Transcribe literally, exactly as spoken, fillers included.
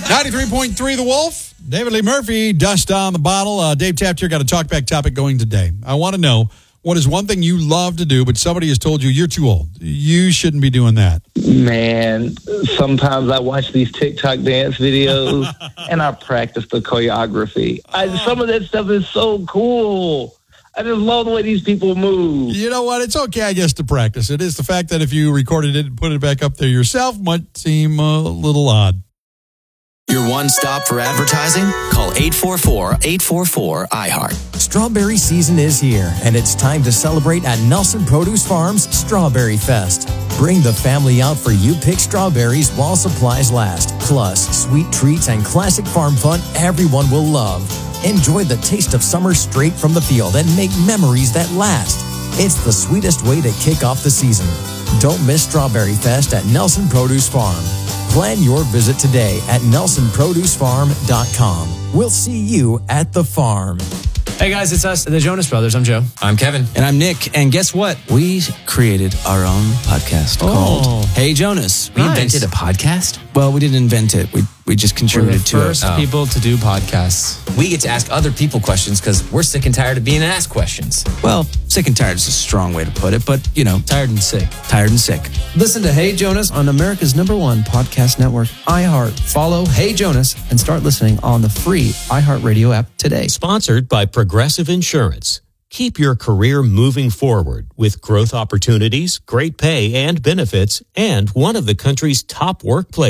ninety-three point three The Wolf. David Lee Murphy, dust on the bottle. Uh, Dave Taft here, got a talkback topic going today. I want to know, what is one thing you love to do, but somebody has told you you're too old? You shouldn't be doing that. Man, sometimes I watch these TikTok dance videos and I practice the choreography. I, some of that stuff is so cool. I just love the way these people move. You know what? It's okay, I guess, to practice. It is the fact that if you recorded it and put it back up there yourself might seem a little odd. Your one stop for advertising? Call eight four four, eight four four, I heart. Strawberry season is here, and it's time to celebrate at Nelson Produce Farms Strawberry Fest. Bring the family out for You Pick Strawberries while supplies last. Plus, sweet treats and classic farm fun everyone will love. Enjoy the taste of summer straight from the field and make memories that last. It's the sweetest way to kick off the season. Don't miss Strawberry Fest at Nelson Produce Farm. Plan your visit today at nelson produce farm dot com. We'll see you at the farm. Hey guys, it's us, the Jonas Brothers. I'm Joe. I'm Kevin. And I'm Nick. And guess what? We created our own podcast Oh. called Hey Jonas. We Nice. invented a podcast? Well, we didn't invent it. We we just We're the contributed to first it. Oh. people to do podcasts. We get to ask other people questions because we're sick and tired of being asked questions. Well, sick and tired is a strong way to put it, but, you know, Tired and sick. tired and sick. Listen to Hey Jonas on America's number one podcast network, iHeart. Follow Hey Jonas and start listening on the free iHeartRadio app today. Sponsored by Progressive Insurance. Keep your career moving forward with growth opportunities, great pay and benefits, and one of the country's top workplaces.